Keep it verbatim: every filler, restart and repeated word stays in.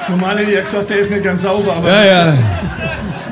Normal hätte ich ja gesagt, der ist nicht ganz sauber, aber. Ja, ja.